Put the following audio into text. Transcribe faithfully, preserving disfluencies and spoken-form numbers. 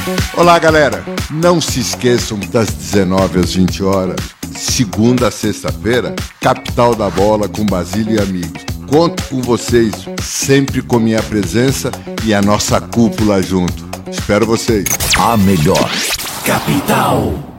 Olá, galera. Não se esqueçam das dezenove às vinte horas, segunda a sexta-feira, Capital da Bola com Basílio e amigos. Conto com vocês, sempre com minha presença e a nossa cúpula junto. Espero vocês. A melhor Capital.